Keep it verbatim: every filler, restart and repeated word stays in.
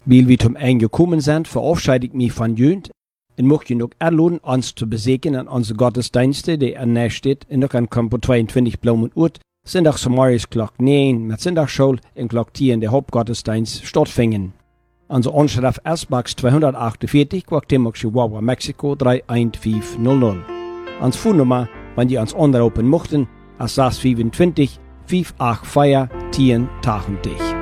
Weil wir zum Ende gekommen sind, verabschiede ich mich von Jünd und möchte noch einladen, uns zu besegnen an unsere Gottesdienste, die an nächst steht, in der Campo zweiundzwanzig Blumen Urt, Sonntag Samaris Glock neun, mit Sonntagsschule in Glock zehn in der Hauptgottesdienst stattfinden. Unsere Anschrift S-Box zweihundertachtundvierzig, Guatemala, Chihuahua, Mexiko drei eins fünf null null. Unsere Phonennummer, wenn ihr uns anrufen möchten, ist sechs zwei fünf, fünf acht vier, zehn, tausend.